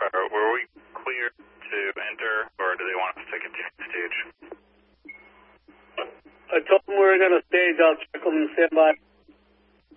were we clear to enter, or do they want us to continue to stage? I told them we were going to stage. I'll check them and stand by.